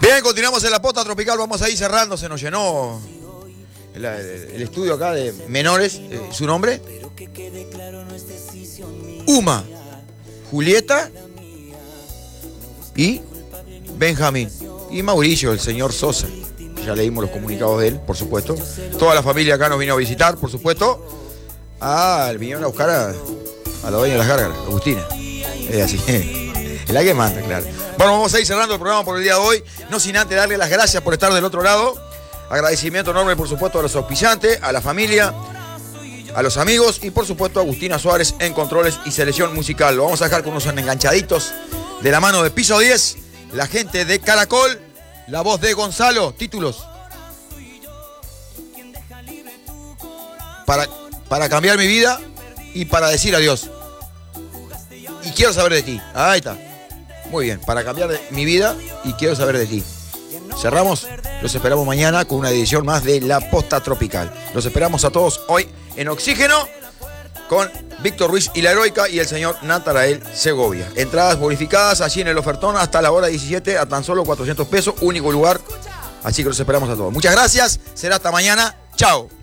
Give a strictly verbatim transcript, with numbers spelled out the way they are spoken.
Bien, continuamos en la Posta Tropical, vamos a ir cerrando, se nos llenó el, el, el estudio acá de menores, eh, ¿su nombre? Uma, Julieta y Benjamín. Y Mauricio, el señor Sosa. Ya leímos los comunicados de él, por supuesto. Toda la familia acá nos vino a visitar, por supuesto. Ah, vinieron a buscar a, a la dueña de las gárgaras, Agustina. Es así. Es la que manda, claro. Bueno, vamos a ir cerrando el programa por el día de hoy. No sin antes darle las gracias por estar del otro lado. Agradecimiento enorme, por supuesto, a los auspiciantes, a la familia, a los amigos y, por supuesto, a Agustina Suárez en controles y selección musical. Lo vamos a dejar con unos enganchaditos de la mano de Piso diez, la gente de Caracol, la voz de Gonzalo. Títulos. Para, para cambiar mi vida y para decir adiós. Y quiero saber de ti. Ahí está. Muy bien, para cambiar de mi vida y quiero saber de ti. Cerramos, los esperamos mañana con una edición más de La Posta Tropical. Los esperamos a todos hoy en Oxígeno con Víctor Ruiz y La Heroica y el señor Natarael Segovia. Entradas bonificadas allí en el ofertón hasta la hora diecisiete a tan solo cuatrocientos pesos, único lugar. Así que los esperamos a todos. Muchas gracias, será hasta mañana. Chao.